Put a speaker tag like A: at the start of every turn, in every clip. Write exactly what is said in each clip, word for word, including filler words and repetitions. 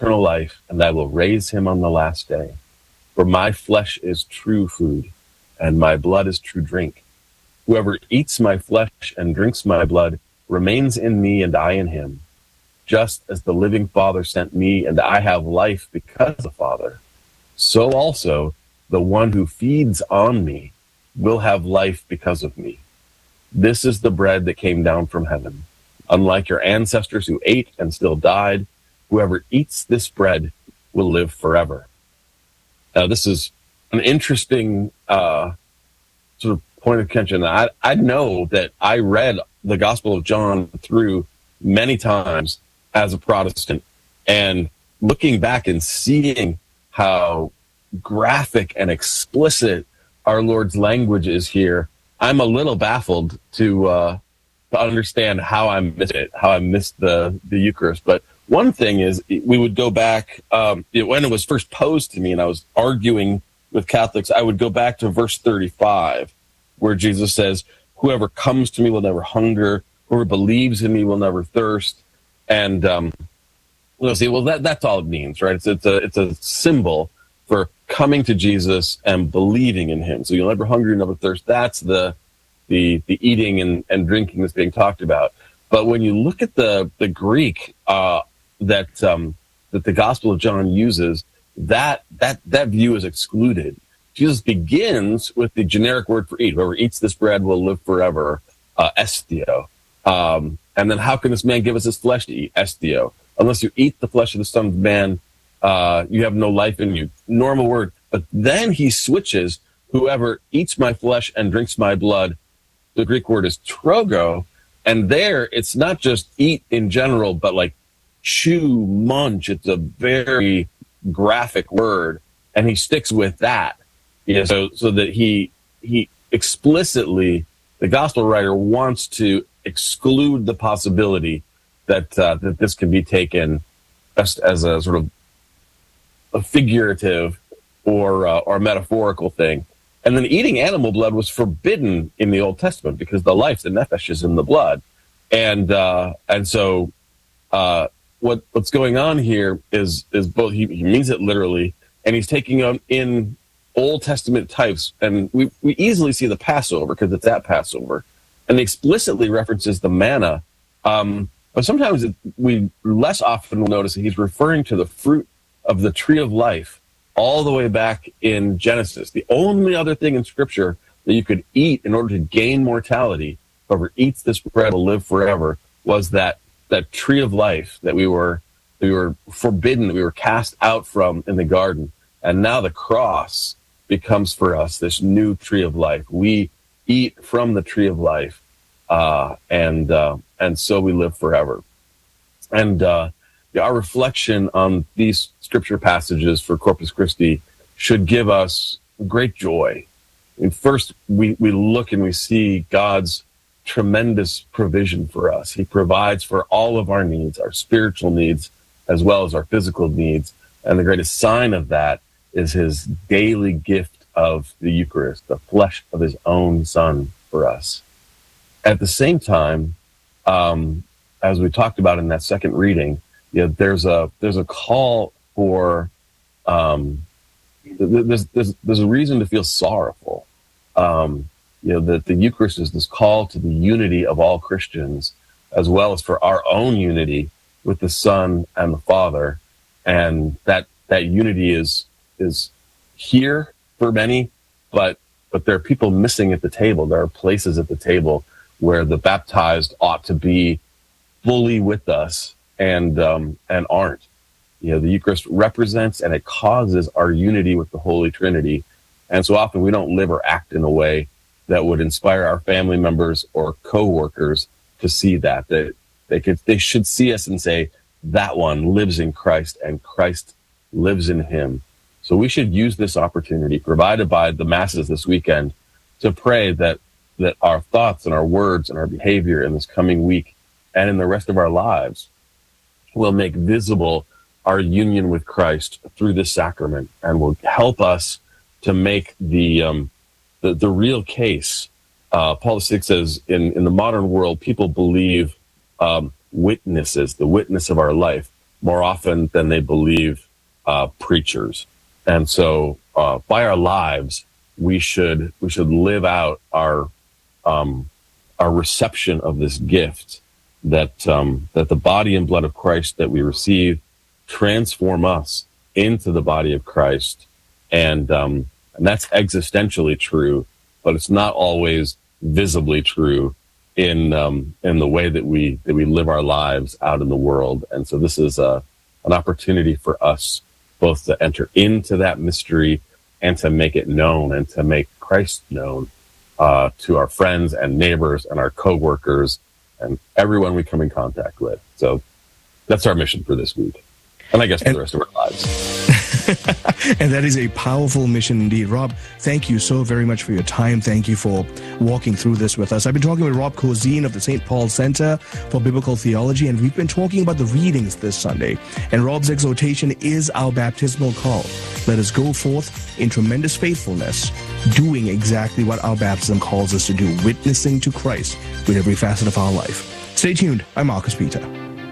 A: eternal life, and I will raise him on the last day. For my flesh is true food, and my blood is true drink. Whoever eats my flesh and drinks my blood remains in me, and I in him. Just as the living Father sent me, and I have life because of the Father, so also the one who feeds on me will have life because of me. This is the bread that came down from heaven. Unlike your ancestors who ate and still died, whoever eats this bread will live forever. Now, this is an interesting uh, sort of point of contention. I, I know that I read the Gospel of John through many times as a Protestant, and looking back and seeing how graphic and explicit our Lord's language is here, I'm a little baffled to uh, to understand how I missed it, how I missed the, the Eucharist. But one thing is, we would go back, um, when it was first posed to me and I was arguing with Catholics, I would go back to verse thirty-five, where Jesus says, whoever comes to me will never hunger, whoever believes in me will never thirst. And um, we'll see, well, that, that's all it means, right? It's, it's, a, it's a symbol for coming to Jesus and believing in him. So you'll never hunger, you'll never thirst. That's the the the eating and, and drinking that's being talked about. But when you look at the the Greek uh, that um, that the Gospel of John uses, that that that view is excluded. Jesus begins with the generic word for eat. Whoever eats this bread will live forever, uh, esthio. Um, and then how can this man give us his flesh to eat? Esthio. Unless you eat the flesh of the Son of Man, uh, you have no life in you. Normal word. But then he switches, whoever eats my flesh and drinks my blood, the Greek word is trogo. And there, it's not just eat in general, but like chew, munch. It's a very graphic word. And he sticks with that. Yeah, so so that he he explicitly, the gospel writer wants to exclude the possibility that uh, that this can be taken just as a sort of a figurative or uh, or metaphorical thing. And then eating animal blood was forbidden in the Old Testament because the life, the nefesh, is in the blood. And uh, and so uh, what what's going on here is is both he, he means it literally, and he's taking on in Old Testament types, and we, we easily see the Passover because it's at Passover, and he explicitly references the manna. Um, but sometimes it, we less often will notice that he's referring to the fruit of the tree of life all the way back in Genesis. The only other thing in Scripture that you could eat in order to gain mortality, whoever eats this bread will live forever, was that that tree of life that we were we were forbidden, that we were cast out from in the garden, and now the cross becomes for us this new tree of life. We eat from the tree of life, uh, and uh, and so we live forever. And uh, our reflection on these scripture passages for Corpus Christi should give us great joy. And first, we, we look and we see God's tremendous provision for us. He provides for all of our needs, our spiritual needs, as well as our physical needs. And the greatest sign of that is his daily gift of the Eucharist, the flesh of his own Son for us. At the same time, um, as we talked about in that second reading, you know, there's a there's a call for um, there's, there's there's a reason to feel sorrowful. Um, you know, that the Eucharist is this call to the unity of all Christians, as well as for our own unity with the Son and the Father, and that that unity is is here for many, but but there are people missing at the table. There are places at the table where the baptized ought to be fully with us and um, and aren't. You know, the Eucharist represents and it causes our unity with the Holy Trinity, and so often we don't live or act in a way that would inspire our family members or co-workers to see that that they could they should see us and say, that one lives in Christ and Christ lives in him. So we should use this opportunity provided by the masses this weekend to pray that that our thoughts and our words and our behavior in this coming week and in the rest of our lives will make visible our union with Christ through this sacrament, and will help us to make the um, the, the real case. Uh, Paul the Sixth says, in, in the modern world, people believe um, witnesses, the witness of our life. more often than they believe uh, preachers. And so uh, by our lives, we should we should live out our um, our reception of this gift that um, that the body and blood of Christ that we receive transform us into the body of Christ. And um, and that's existentially true, but it's not always visibly true in um, in the way that we that we live our lives out in the world. And so this is a, an opportunity for us both to enter into that mystery and to make it known and to make Christ known uh, to our friends and neighbors and our coworkers and everyone we come in contact with. So that's our mission for this week, and I guess for and- the rest of our lives.
B: And that is a powerful mission indeed. Rob, thank you so very much for your time. Thank you for walking through this with us. I've been talking with Rob Cozine of the Saint Paul Center for Biblical Theology, and we've been talking about the readings this Sunday. And Rob's exhortation is our baptismal call. Let us go forth in tremendous faithfulness, doing exactly what our baptism calls us to do, witnessing to Christ with every facet of our life. Stay tuned. I'm Marcus Peter.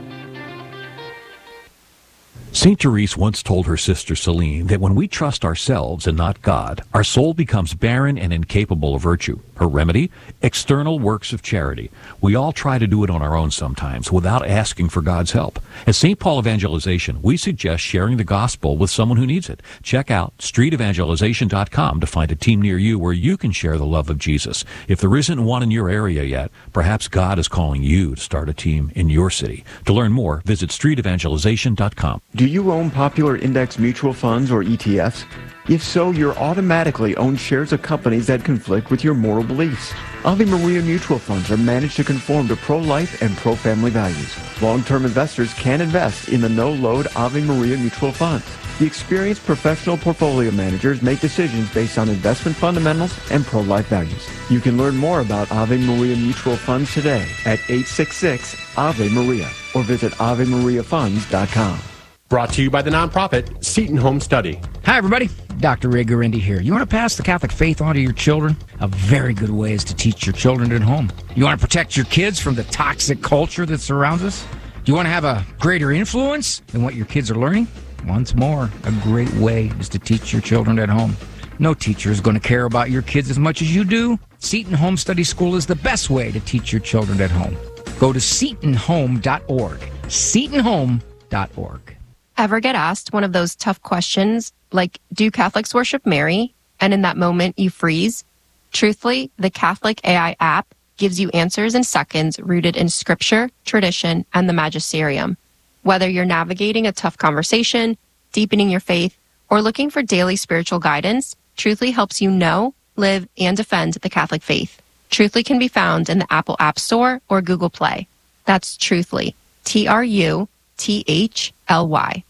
C: Saint Therese once told her sister Celine that when we trust ourselves and not God, our soul becomes barren and incapable of virtue. Her remedy? External works of charity. We all try to do it on our own sometimes without asking for God's help. At Saint Paul Evangelization, we suggest sharing the gospel with someone who needs it. Check out street evangelization dot com to find a team near you where you can share the love of Jesus. If there isn't one in your area yet, perhaps God is calling you to start a team in your city. To learn more, visit street evangelization dot com.
D: Do you own popular index mutual funds or E T Fs? If so, you're automatically own shares of companies that conflict with your moral beliefs. Ave Maria mutual funds are managed to conform to pro-life and pro-family values. Long-term investors can invest in the no-load Ave Maria mutual funds. The experienced professional portfolio managers make decisions based on investment fundamentals and pro-life values. You can learn more about Ave Maria mutual funds today at eight six six Ave Maria or visit ave maria funds dot com.
E: Brought to you by the nonprofit Seton Home Study.
F: Hi, everybody. Doctor Ray Guarendi here. You want to pass the Catholic faith on to your children? A very good way is to teach your children at home. You want to protect your kids from the toxic culture that surrounds us? Do you want to have a greater influence than what your kids are learning? Once more, a great way is to teach your children at home. No teacher is going to care about your kids as much as you do. Seton Home Study School is the best way to teach your children at home. Go to seton home dot org. seton home dot org.
G: Ever get asked one of those tough questions like, do Catholics worship Mary? And in that moment you freeze? Truthfully, the Catholic A I app gives you answers in seconds rooted in scripture, tradition, and the magisterium. Whether you're navigating a tough conversation, deepening your faith, or looking for daily spiritual guidance, Truthfully helps you know, live, and defend the Catholic faith. Truthfully can be found in the Apple App Store or Google Play. That's Truthfully, T R U T H L Y.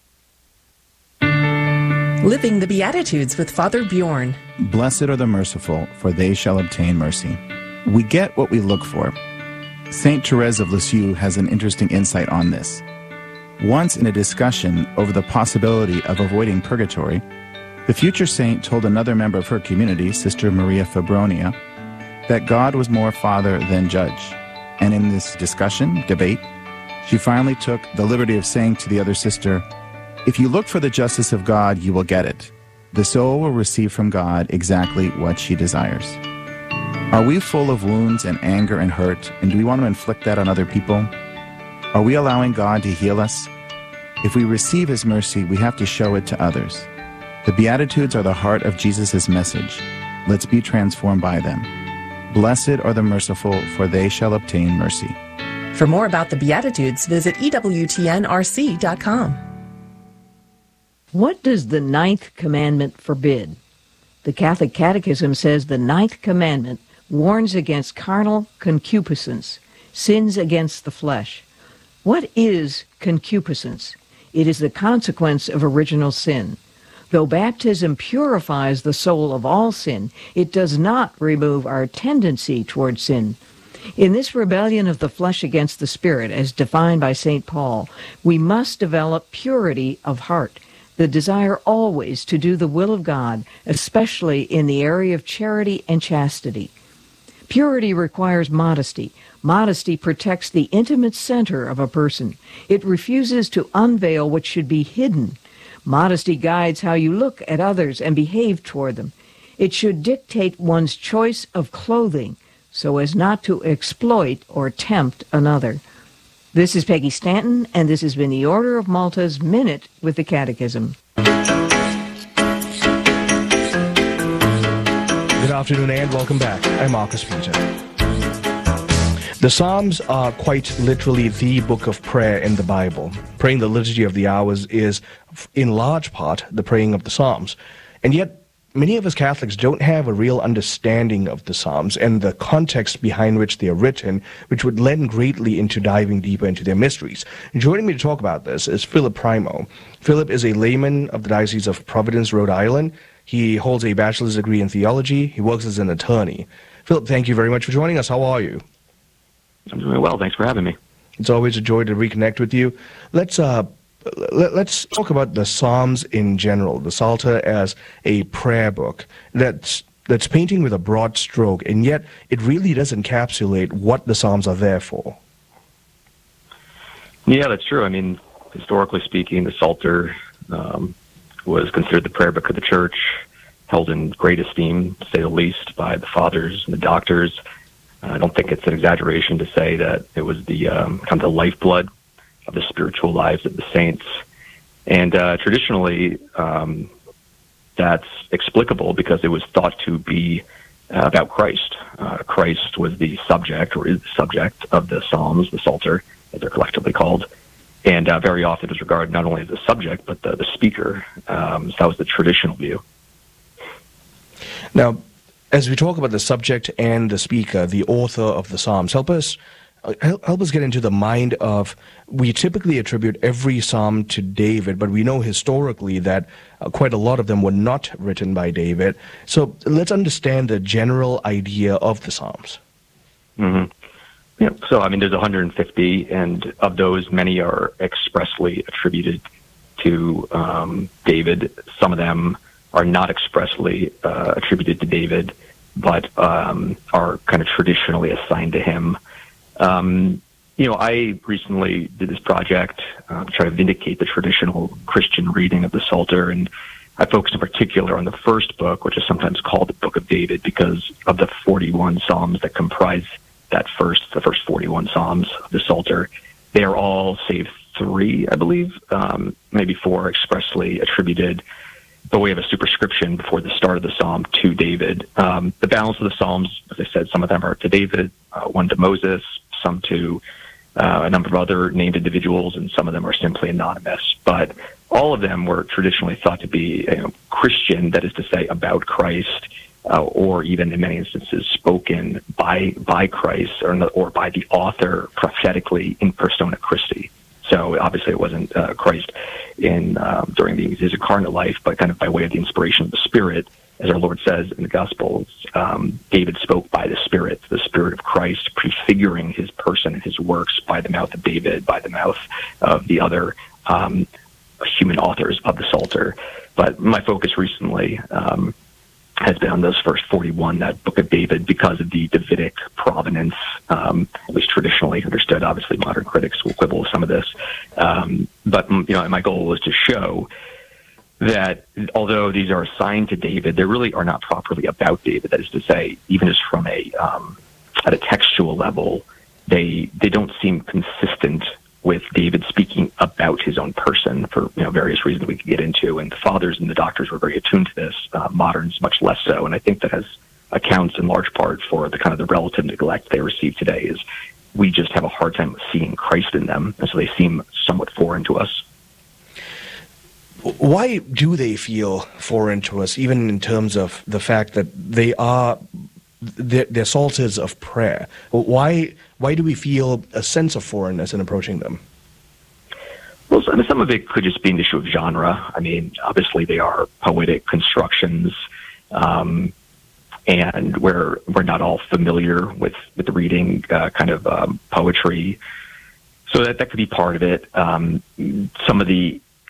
H: Living the Beatitudes with Father Bjorn.
I: Blessed are the merciful, for they shall obtain mercy. We get what we look for. Saint Therese of Lisieux has an interesting insight on this. Once in a discussion over the possibility of avoiding purgatory, the future saint told another member of her community, Sister Maria Fabronia, that God was more father than judge. And in this discussion, debate, she finally took the liberty of saying to the other sister, if you look for the justice of God, you will get it. The soul will receive from God exactly what she desires. Are we full of wounds and anger and hurt, and do we want to inflict that on other people? Are we allowing God to heal us? If we receive his mercy, we have to show it to others. The Beatitudes are the heart of Jesus' message. Let's be transformed by them. Blessed are the merciful, for they shall obtain mercy.
H: For more about the Beatitudes, visit E W T N R C dot com.
J: What does the ninth commandment forbid? The Catholic Catechism says the ninth commandment warns against carnal concupiscence, sins against the flesh. What is concupiscence? It is the consequence of original sin. Though baptism purifies the soul of all sin, it does not remove our tendency toward sin. In this rebellion of the flesh against the spirit, as defined by Saint Paul, we must develop purity of heart, the desire always to do the will of God, especially in the area of charity and chastity. Purity requires modesty, Modesty protects the intimate center of a person. It refuses to unveil what should be hidden. Modesty guides how you look at others and behave toward them. It should dictate one's choice of clothing so as not to exploit or tempt another. This is Peggy Stanton, and this has been the Order of Malta's Minute with the Catechism.
B: Good afternoon and welcome back. I'm Marcus Peter. The Psalms are quite literally the book of prayer in the Bible. Praying the Liturgy of the Hours is, in large part, the praying of the Psalms. And yet, many of us Catholics don't have a real understanding of the Psalms and the context behind which they are written, which would lend greatly into diving deeper into their mysteries. And joining me to talk about this is Philip Primo. Philip is a layman of the Diocese of Providence, Rhode Island. He holds a bachelor's degree in theology. He works as an attorney. Philip, thank you very much for joining us. How are you?
K: I'm doing well. Thanks for having me.
B: It's always a joy to reconnect with you. Let's uh, let, let's talk about the Psalms in general, the Psalter as a prayer book that's that's painting with a broad stroke, and yet it really does encapsulate what the Psalms are there for.
K: Yeah, that's true. I mean, historically speaking, the Psalter um, was considered the prayer book of the Church, held in great esteem, to say the least, by the fathers and the doctors. I don't think it's an exaggeration to say that it was the um, kind of the lifeblood of the spiritual lives of the saints. And uh, traditionally, um, that's explicable because it was thought to be uh, about Christ. Uh, Christ was the subject, or is the subject, of the Psalms, the Psalter, as they're collectively called. And uh, very often is regarded not only as the subject, but the, the speaker. Um, so that was the traditional view.
B: Now, as we talk about the subject and the speaker, the author of the Psalms, help us help, help us get into the mind of, we typically attribute every psalm to David, but we know historically that uh, quite a lot of them were not written by David. So let's understand the general idea of the Psalms.
K: Mm-hmm. Yeah, so, I mean, there's one hundred fifty, and of those, many are expressly attributed to um, David. Some of them are not expressly uh, attributed to David, but um, are kind of traditionally assigned to him. Um, you know, I recently did this project uh, to try to vindicate the traditional Christian reading of the Psalter, and I focused in particular on the first book, which is sometimes called the Book of David, because of the forty-one Psalms that comprise that first, the first forty-one Psalms of the Psalter. They are all, save three, I believe, um, maybe four, expressly attributed by way of a superscription before the start of the psalm to David. Um, the balance of the psalms, as I said, some of them are to David, uh, one to Moses, some to uh, a number of other named individuals, and some of them are simply anonymous. But all of them were traditionally thought to be, you know, Christian, that is to say, about Christ, uh, or even in many instances spoken by by Christ, or, or by the author prophetically in persona Christi. So obviously it wasn't uh, Christ in um, during the, his incarnate life, but kind of by way of the inspiration of the Spirit. As our Lord says in the Gospels, um, David spoke by the Spirit, the Spirit of Christ, prefiguring his person and his works by the mouth of David, by the mouth of the other um, human authors of the Psalter. But my focus recently um, has been on those first forty-one, that Book of David, because of the Davidic provenance, um, at least traditionally understood. Obviously, modern critics will quibble with some of this. Um, but, you know, my goal was to show that although these are assigned to David, they really are not properly about David. That is to say, even just from a, um, at a textual level, they, they don't seem consistent with David speaking about his own person for, you know, various reasons we could get into. And the fathers and the doctors were very attuned to this, uh, moderns much less so. And I think that has accounts in large part for the kind of the relative neglect they receive today, is we just have a hard time seeing Christ in them. And so they seem somewhat foreign to us.
B: Why do they feel foreign to us, even in terms of the fact that they are, they're, they're psalters of prayer? Why why do we feel a sense of foreignness in approaching them?
K: Well, I mean, some of it could just be an issue of genre. I mean, obviously they are poetic constructions, um, and we're we're not all familiar with with the reading uh, kind of um, poetry, so that that could be part of it. Um, some of the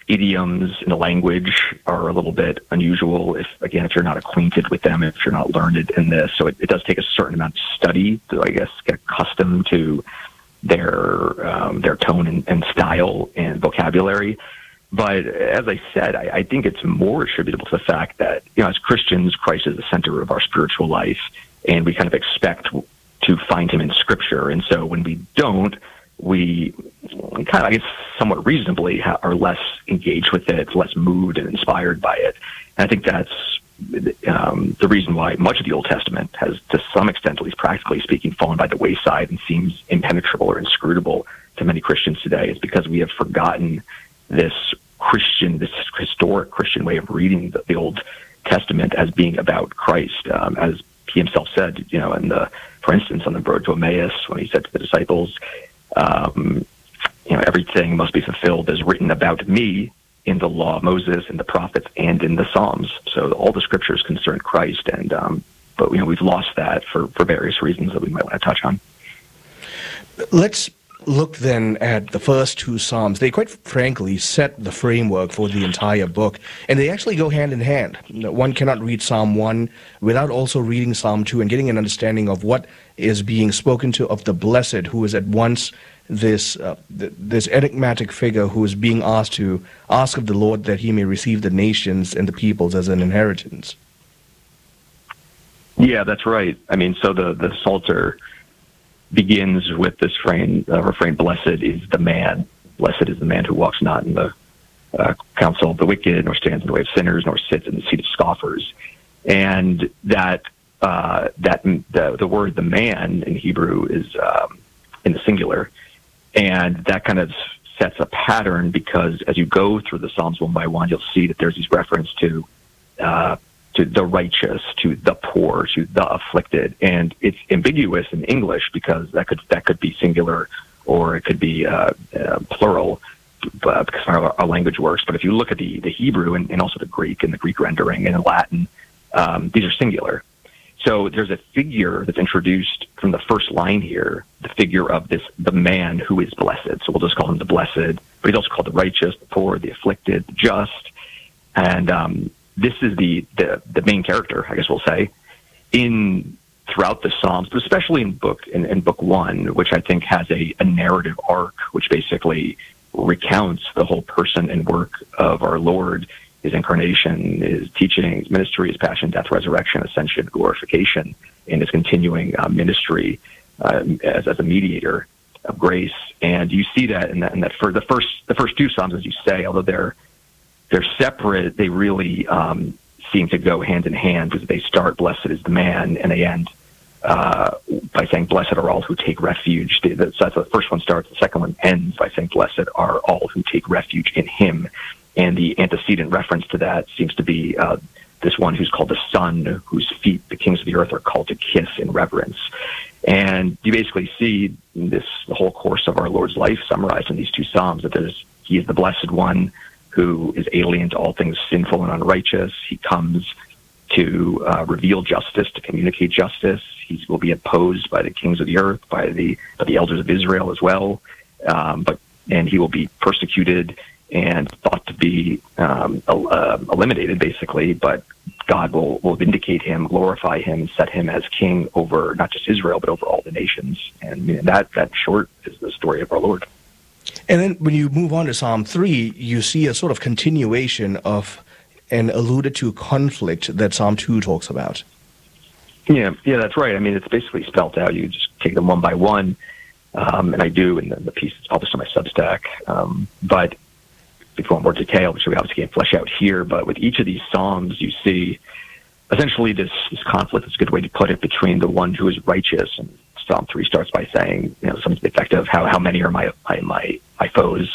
K: idioms in the language are a little bit unusual. If again, if you're not acquainted with them, if you're not learned in this, so it, it does take a certain amount of study to, I guess, get accustomed to their um, their tone and, and style and vocabulary. But as I said, I, I think it's more attributable to the fact that, you know, as Christians, Christ is the center of our spiritual life, and we kind of expect to find him in Scripture. And so when we don't, we kind of, I guess, somewhat reasonably ha- are less engaged with it, less moved and inspired by it. And I think that's um, the reason why much of the Old Testament has, to some extent, at least practically speaking, fallen by the wayside and seems impenetrable or inscrutable to many Christians today, is because we have forgotten this Christian, this historic Christian way of reading the, the Old Testament as being about Christ. Um, as he himself said, you know, in the, for instance, on the road to Emmaus, when he said to the disciples, um, you know, everything must be fulfilled as written about me in the law of Moses, in the prophets, and in the Psalms. So all the scriptures concern Christ, and um, but you know, we've lost that for, for various reasons that we might want to touch on.
B: Let's look then at the first two Psalms. They quite frankly set the framework for the entire book, and they actually go hand in hand. One cannot read Psalm one without also reading Psalm two and getting an understanding of what is being spoken to of the blessed, who is at once this uh, th- this enigmatic figure who is being asked to ask of the Lord that he may receive the nations and the peoples as an inheritance.
K: Yeah, that's right. I mean, so the, the Psalter begins with this refrain, uh, refrain, blessed is the man. Blessed is the man who walks not in the uh, counsel of the wicked, nor stands in the way of sinners, nor sits in the seat of scoffers. And that uh, that the, the word the man in Hebrew is um, in the singular. And that kind of sets a pattern, because as you go through the Psalms one by one, you'll see that there's these reference to uh, to the righteous, to the poor, to the afflicted, and it's ambiguous in English because that could that could be singular or it could be uh, uh, plural, uh, because our, our language works. But if you look at the the Hebrew and, and also the Greek and the Greek rendering and the Latin, um, these are singular. So there's a figure that's introduced from the first line here, the figure of this the man who is blessed. So we'll just call him the blessed, but he's also called the righteous, the poor, the afflicted, the just, and um, this is the, the the main character, I guess we'll say, in throughout the Psalms, but especially in book in, in book one, which I think has a, a narrative arc, which basically recounts the whole person and work of our Lord, his incarnation, his teaching, his ministry, his passion, death, resurrection, ascension, glorification, and his continuing uh, ministry uh, as, as a mediator of grace. And you see that in that, in that for the first the first two Psalms, as you say, although they're they're separate, they really um, seem to go hand in hand, because they start, blessed is the man, and they end uh, by saying, blessed are all who take refuge. So that's how the first one starts. The second one ends by saying, blessed are all who take refuge in him. And the antecedent reference to that seems to be uh, this one who's called the Son, whose feet the kings of the earth are called to kiss in reverence. And you basically see this the whole course of our Lord's life summarized in these two Psalms, that there's he is the blessed one who is alien to all things sinful and unrighteous. He comes to uh, reveal justice, to communicate justice. He will be opposed by the kings of the earth, by the by the elders of Israel as well. Um, but and he will be persecuted and thought to be um, uh, eliminated, basically. But God will, will vindicate him, glorify him, and set him as king over not just Israel, but over all the nations. And you know, that, that short is the story of our Lord.
B: And then when you move on to Psalm three, you see a sort of continuation of an alluded to conflict that Psalm two talks about.
K: Yeah, yeah, that's right. I mean, it's basically spelt out. You just take them one by one, um, and I do in the, the piece that's published on my Substack. Um, but if you want more detail, which we obviously can't flesh out here, but with each of these Psalms, you see essentially this, this conflict, is a good way to put it, between the one who is righteous. And Psalm three starts by saying, you know, something to the effect of, how, how many are my, my, my, my foes?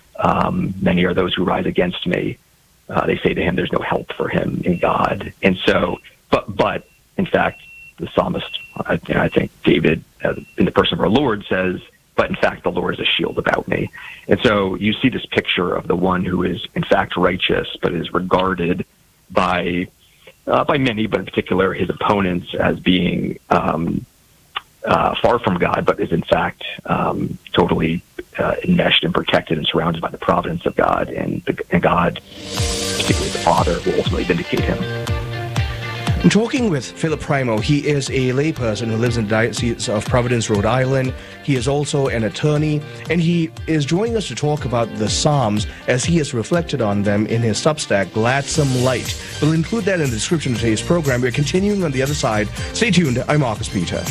K: Um, many are those who rise against me. Uh, they say to him, there's no help for him in God. And so, but, but in fact, the psalmist, I, you know, I think David, uh, in the person of our Lord, says, but in fact, the Lord is a shield about me. And so you see this picture of the one who is in fact righteous, but is regarded by, uh, by many, but in particular his opponents, as being, um, Uh, far from God, but is in fact um, totally uh, enmeshed and protected and surrounded by the providence of God, and, the, and God, particularly the Father, will ultimately vindicate him.
B: I'm talking with Philip Primo. He is a layperson who lives in the Diocese of Providence, Rhode Island. He is also an attorney, and he is joining us to talk about the Psalms as he has reflected on them in his Substack, Gladsome Light. We'll include that in the description of today's program. We're continuing on the other side. Stay tuned. I'm Marcus Peter.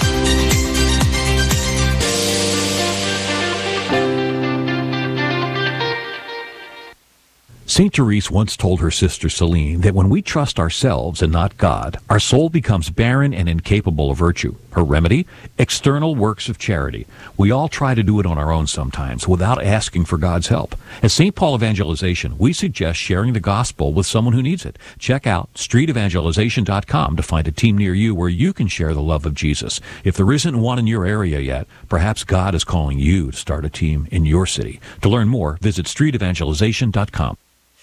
C: Saint Therese once told her sister Celine that when we trust ourselves and not God, our soul becomes barren and incapable of virtue. Her remedy? External works of charity. We all try to do it on our own sometimes without asking for God's help. At Saint Paul Evangelization, we suggest sharing the gospel with someone who needs it. Check out street evangelization dot com to find a team near you where you can share the love of Jesus. If there isn't one in your area yet, perhaps God is calling you to start a team in your city. To learn more, visit street evangelization dot com.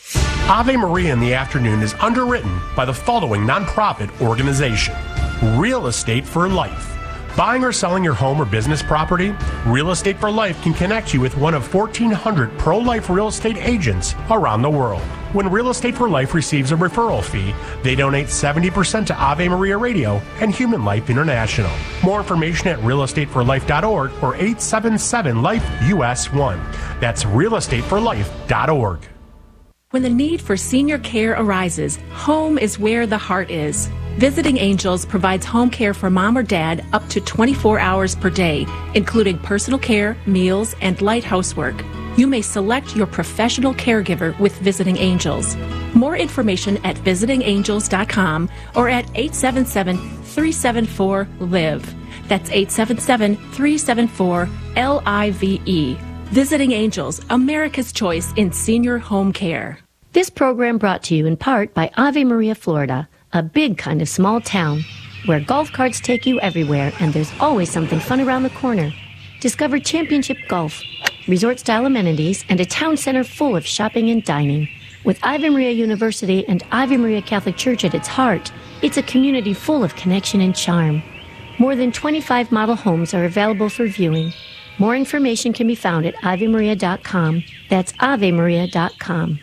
E: Ave Maria in the Afternoon is underwritten by the following nonprofit organization: Real Estate for Life. Buying or selling your home or business property? Real Estate for Life can connect you with one of fourteen hundred pro-life real estate agents around the world. When Real Estate for Life receives a referral fee, they donate seventy percent to Ave Maria Radio and Human Life International. More information at real estate for life dot org or eight seven seven life U S one. That's real estate for life dot org.
L: When the need for senior care arises, home is where the heart is. Visiting Angels provides home care for mom or dad up to twenty-four hours per day, including personal care, meals, and light housework. You may select your professional caregiver with Visiting Angels. More information at visiting angels dot com or at eight seven seven, three seven four, L I V E. That's eight seven seven, three seven four, L I V E. Visiting Angels, America's choice in senior home care.
M: This program brought to you in part by Ave Maria, Florida, a big kind of small town where golf carts take you everywhere and there's always something fun around the corner. Discover championship golf, resort-style amenities, and a town center full of shopping and dining. With Ave Maria University and Ave Maria Catholic Church at its heart, it's a community full of connection and charm. More than twenty-five model homes are available for viewing. More information can be found at ave maria dot com. That's ave maria dot com.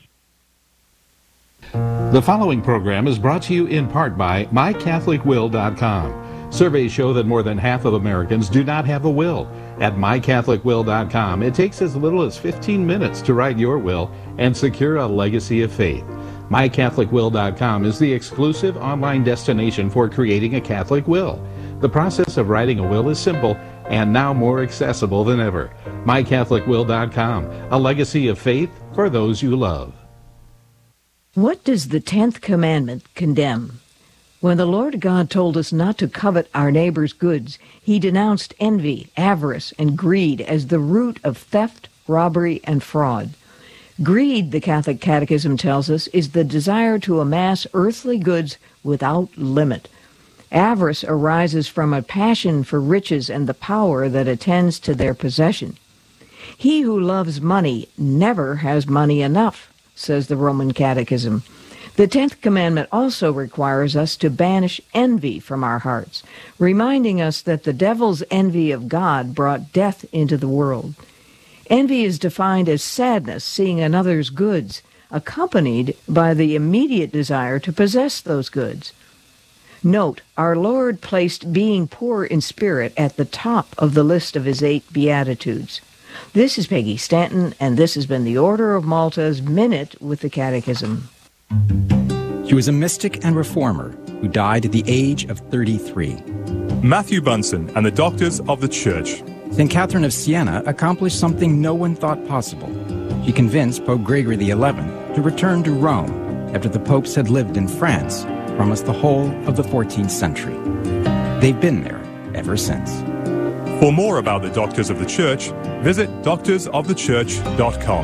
N: The following program is brought to you in part by my catholic will dot com. Surveys show that more than half of Americans do not have a will. At my catholic will dot com, it takes as little as fifteen minutes to write your will and secure a legacy of faith. my catholic will dot com is the exclusive online destination for creating a Catholic will. The process of writing a will is simple and now more accessible than ever. my catholic will dot com, a legacy of faith for those you love.
J: What does the tenth commandment condemn? When the Lord God told us not to covet our neighbor's goods, he denounced envy, avarice, and greed as the root of theft, robbery, and fraud. Greed, the Catholic Catechism tells us, is the desire to amass earthly goods without limit. Avarice arises from a passion for riches and the power that attends to their possession. He who loves money never has money enough, says the Roman Catechism. The tenth commandment also requires us to banish envy from our hearts, reminding us that the devil's envy of God brought death into the world. Envy is defined as sadness seeing another's goods, accompanied by the immediate desire to possess those goods. Note, our Lord placed being poor in spirit at the top of the list of his eight Beatitudes. This is Peggy Stanton, and this has been the Order of Malta's Minute with the Catechism.
O: He was a mystic and reformer who died at the age of thirty-three.
P: Matthew Bunson and the Doctors of the Church.
O: Saint Catherine of Siena accomplished something no one thought possible. She convinced Pope Gregory the eleventh to return to Rome after the popes had lived in France for almost the whole of the fourteenth century. They've been there ever since.
P: For more about the Doctors of the Church, visit doctors of the church dot com.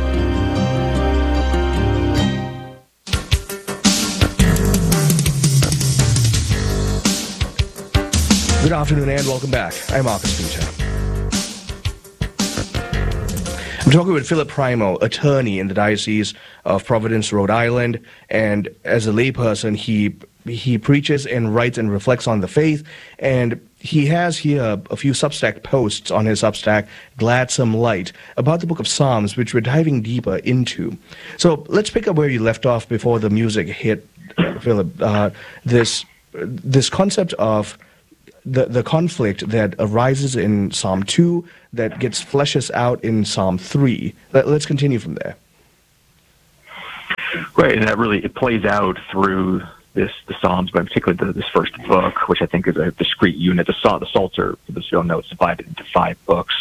B: Good afternoon and welcome back. I'm Marcus Peter. I'm talking with Philip Primo, attorney in the Diocese of Providence, Rhode Island, and as a layperson, he he preaches and writes and reflects on the faith, and he has here a few Substack posts on his Substack, Gladsome Light, about the book of Psalms, which we're diving deeper into. So let's pick up where you left off before the music hit, uh, Philip. Uh, this this concept of the the conflict that arises in Psalm two that gets fleshes out in Psalm three. Let, let's continue from there.
K: Right, and that really it plays out through this the Psalms, but particularly the, this first book, which I think is a discrete unit. The, the Psalter, for those who don't know, it's divided into five books,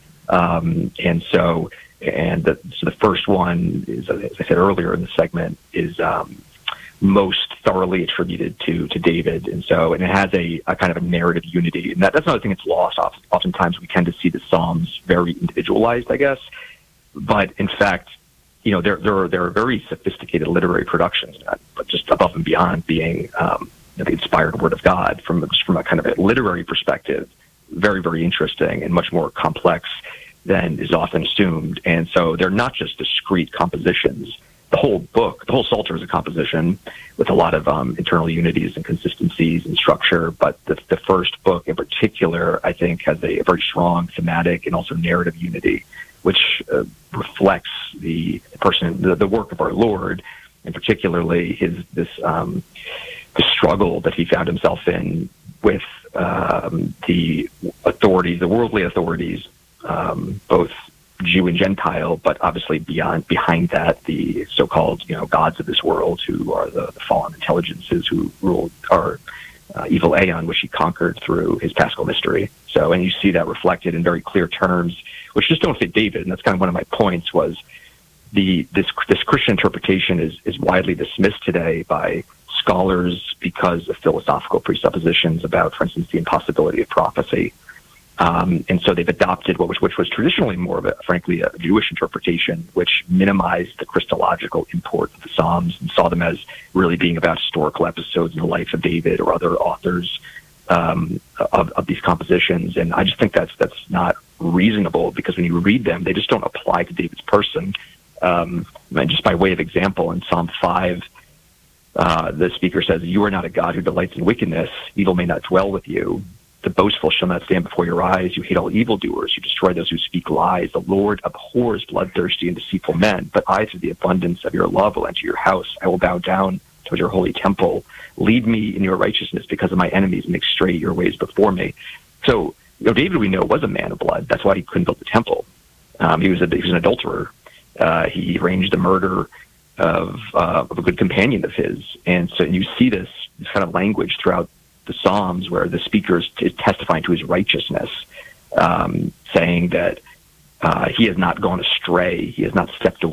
K: um, and so and the, so the first one is, as I said earlier in the segment, is um, most thoroughly attributed to to David, and so and it has a, a kind of a narrative unity, and that, that's another thing that's lost. Oftentimes, we tend to see the Psalms very individualized, I guess, but in fact, you know, they're they're they're very sophisticated literary productions, but just above and beyond being um, the inspired Word of God from from a kind of a literary perspective, very very interesting and much more complex than is often assumed. And so they're not just discrete compositions. The whole book, the whole Psalter is a composition with a lot of um, internal unities and consistencies and structure. But the, the first book in particular, I think, has a, a very strong thematic and also narrative unity, which uh, reflects the person, the, the work of our Lord, and particularly his this um, the struggle that he found himself in with um, the authorities, the worldly authorities, um, both Jew and Gentile, but obviously beyond behind that, the so-called you know gods of this world, who are the, the fallen intelligences who ruled our uh, evil aeon, which he conquered through his Paschal mystery. So, and you see that reflected in very clear terms, which just don't fit David. And that's kind of one of my points was the this this Christian interpretation is is widely dismissed today by scholars because of philosophical presuppositions about, for instance, the impossibility of prophecy. Um, and so they've adopted what was, which was traditionally more of a, frankly, a Jewish interpretation, which minimized the Christological import of the Psalms and saw them as really being about historical episodes in the life of David or other authors um, of, of these compositions. And I just think that's that's not reasonable, because when you read them, they just don't apply to David's person. Um, and just by way of example, in Psalm five, uh, the speaker says, "You are not a God who delights in wickedness. Evil may not dwell with you. The boastful shall not stand before your eyes. You hate all evildoers. You destroy those who speak lies. The Lord abhors bloodthirsty and deceitful men. But I, through the abundance of your love, will enter your house. I will bow down toward your holy temple. Lead me in your righteousness because of my enemies. Make straight your ways before me." So, you know, David, we know, was a man of blood. That's why he couldn't build the temple. Um, he was a, he was an adulterer. Uh, he arranged the murder of, uh, of a good companion of his. And so you see this, this kind of language throughout the Psalms where the speaker is, is testifying to his righteousness, um, saying that uh, he has not gone astray, he has not stepped away